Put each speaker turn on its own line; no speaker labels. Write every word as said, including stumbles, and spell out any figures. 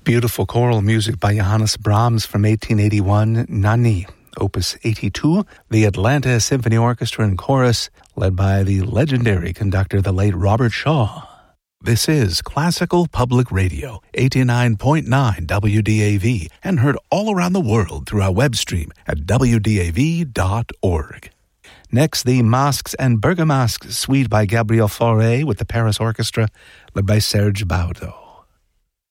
Beautiful choral music by Johannes Brahms from eighteen eighty-one, Nani, Opus eighty-two, the Atlanta Symphony Orchestra and Chorus, led by the legendary conductor, the late Robert Shaw. This is Classical Public Radio, eighty-nine point nine W D A V, and heard all around the world through our web stream at w d a v dot org. Next, the Masques and Bergamasques suite by Gabriel Fauré with the Paris Orchestra, led by Serge Baudo.